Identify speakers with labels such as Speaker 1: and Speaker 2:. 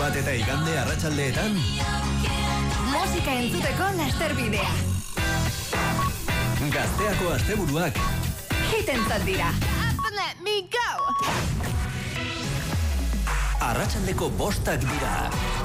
Speaker 1: Larunbat eta igande arratsaldeetan
Speaker 2: musika entzuteko lasterbidea.
Speaker 1: Gazteako asteburuak
Speaker 2: Hitentzat dira.
Speaker 3: Let me go.
Speaker 1: Arratsaldeko 5 dira.